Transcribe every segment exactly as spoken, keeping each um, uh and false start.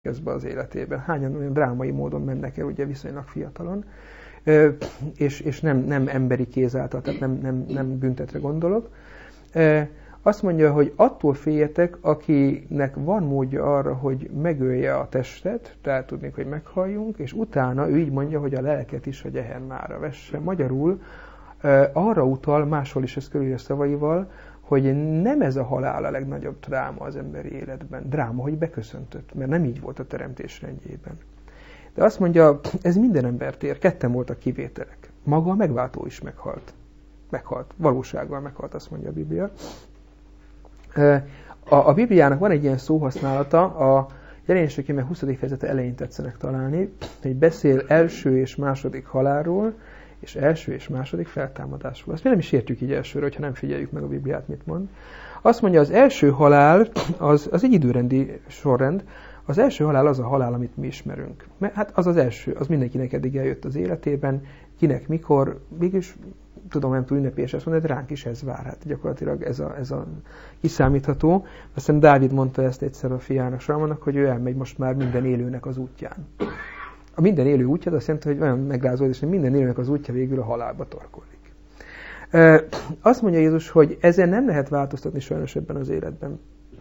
be az életében. Hányan olyan drámai módon mennek el, ugye viszonylag fiatalon, és, és nem, nem emberi kéz által, tehát nem, nem, nem büntetre gondolok. Azt mondja, hogy attól féljetek, akinek van módja arra, hogy megölje a testet, tehát tudnék, hogy meghalljunk, és utána ő így mondja, hogy a lelket is a Gehennára vesse. Magyarul arra utal, máshol is ez körülírja szavaival, hogy nem ez a halál a legnagyobb dráma az emberi életben. Dráma, hogy beköszöntött, mert nem így volt a teremtés rendjében. De azt mondja, ez minden embert ér, ketten voltak kivételek. Maga a megváltó is meghalt. Meghalt, valósággal meghalt, azt mondja a Biblia. A, a Bibliának van egy ilyen szóhasználata, a Jelenések könyve huszadik fejezete elején tetszenek találni, hogy beszél első és második halálról, és első és második feltámadásról. Azt mi nem is értjük így elsőre, hogyha nem figyeljük meg a Bibliát, mit mond. Azt mondja, az első halál, az, az egy időrendi sorrend, az első halál az a halál, amit mi ismerünk. Mert hát az az első, az mindenkinek eddig eljött az életében, kinek, mikor, mégis tudom, nem túl ünnepélyes ezt mondani, de ránk is ez vár. Hát gyakorlatilag ez a, ez a kiszámítható. Aztán Dávid mondta ezt egyszer a fiának, Salmonnak, hogy ő elmegy most már minden élőnek az útján. A minden élő útja, azt jelenti, hogy olyan megrázódás, hogy minden élőnek az útja végül a halálba torkollik. E, azt mondja Jézus, hogy ezen nem lehet változtatni sajnos ebben az életben.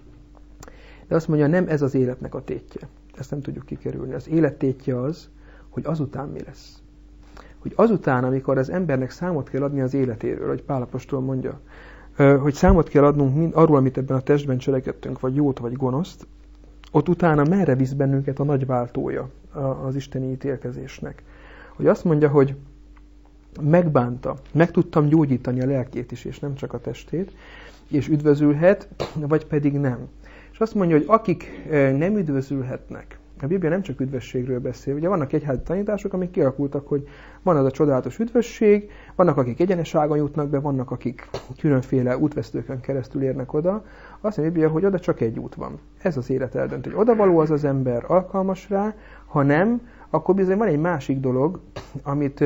De azt mondja, nem ez az életnek a tétje. Ezt nem tudjuk kikerülni. Az élet tétje az, hogy azután mi lesz. Hogy azután, amikor az embernek számot kell adni az életéről, hogy Pál apostol mondja, hogy számot kell adnunk mind arról, amit ebben a testben cselekedtünk, vagy jót, vagy gonoszt, ott utána merre visz bennünket a nagy váltója az isteni ítélkezésnek. Hogy azt mondja, hogy megbánta, meg tudtam gyógyítani a lelkét is, és nem csak a testét, és üdvözülhet, vagy pedig nem. És azt mondja, hogy akik nem üdvözülhetnek, a Biblia nem csak üdvösségről beszél, ugye vannak egyházi tanítások, amik kialakultak, hogy van az a csodálatos üdvösség, vannak akik egyenes ágon jutnak be, vannak akik különféle útvesztőkön keresztül érnek oda. Azt mondja a Biblia, hogy oda csak egy út van. Ez az élet eldönt, hogy odavaló az az ember alkalmas rá, ha nem, akkor bizony van egy másik dolog, amit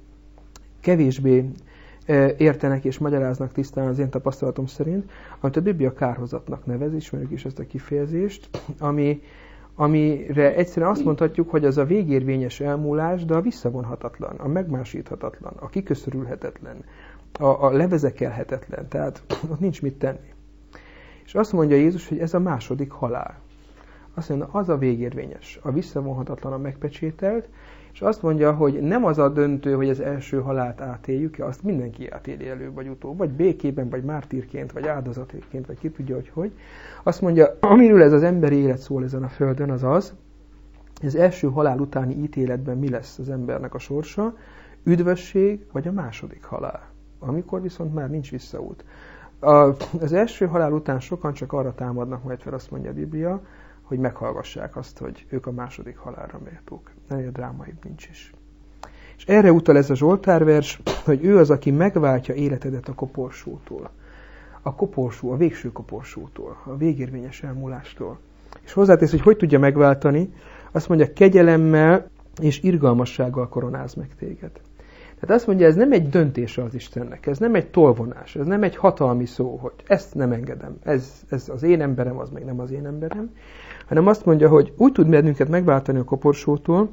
kevésbé értenek és magyaráznak tisztán az én tapasztalatom szerint, amit a Biblia kárhozatnak nevez, ismerjük is ezt a kifejezést, ami amire egyszerűen azt mondhatjuk, hogy az a végérvényes elmúlás, de a visszavonhatatlan, a megmásíthatatlan, a kiköszörülhetetlen, a, a levezekelhetetlen, tehát ott nincs mit tenni. És azt mondja Jézus, hogy ez a második halál. Azt mondja, az a végérvényes, a visszavonhatatlan, a megpecsételt, és azt mondja, hogy nem az a döntő, hogy az első halált átéljük, azt mindenki átéli előbb vagy utóbb, vagy békében, vagy mártírként, vagy áldozatként, vagy ki tudja, hogy hogy. Azt mondja, amiről ez az emberi élet szól ezen a földön, az az, hogy az első halál utáni ítéletben mi lesz az embernek a sorsa, üdvösség, vagy a második halál, amikor viszont már nincs visszaút. Az első halál után sokan csak arra támadnak majd fel, azt mondja a Biblia, hogy meghallgassák azt, hogy ők a második halálra méltók. Ennél drámaibb nincs is. És erre utal ez a Zsoltárvers, hogy ő az, aki megváltja életedet a koporsótól. A koporsó, a végső koporsótól, a végérvényes elmúlástól. És hozzátesz, hogy hogy tudja megváltani, azt mondja, kegyelemmel és irgalmassággal koronáz meg téged. Tehát azt mondja, ez nem egy döntése az Istennek, ez nem egy tolvonás, ez nem egy hatalmi szó, hogy ezt nem engedem, ez, ez az én emberem, az meg nem az én emberem, hanem azt mondja, hogy úgy tud bennünket megváltani a koporsótól,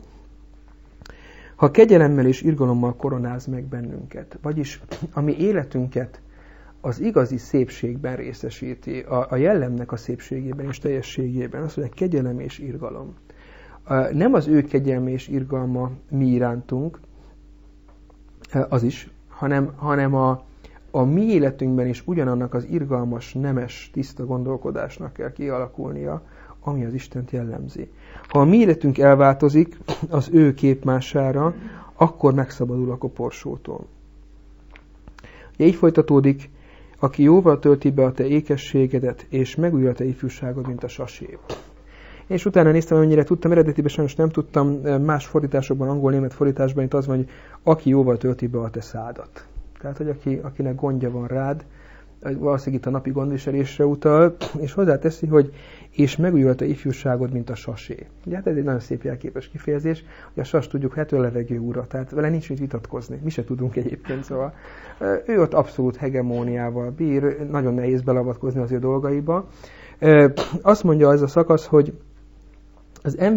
ha kegyelemmel és irgalommal koronáz meg bennünket. Vagyis a mi életünket az igazi szépségben részesíti, a, a jellemnek a szépségében és teljességében. Azt mondja, kegyelem és irgalom. Nem az ő kegyelme és irgalma mi irántunk, az is, hanem, hanem a, a mi életünkben is ugyanannak az irgalmas, nemes, tiszta gondolkodásnak kell kialakulnia, ami az Istent jellemzi. Ha a mi életünk elváltozik az ő képmására, akkor megszabadul a koporsótól. Ugye így folytatódik, aki jóval tölti be a te ékességedet, és megújul a te ifjúságod, mint a sasé. És utána néztem, amennyire tudtam, eredetiben sajnos nem tudtam, más fordításokban, angol-német fordításban itt az van, hogy aki jóval tölti be a te szádat. Tehát, hogy aki, akinek gondja van rád, valószínűleg itt a napi gondviselésre utal, és hozzáteszi, hogy és megújul a te ifjúságod, mint a sasé. Ugye hát ez egy nagyon szép jelképes kifejezés, hogy a sas tudjuk, hát ő a levegő ura, tehát vele nincs mit vitatkozni, mi se tudunk egyébként, szóval ő ott abszolút hegemóniával bír, nagyon nehéz belavatkozni az ő dolgaiba. Azt mondja ez a szakasz, hogy Az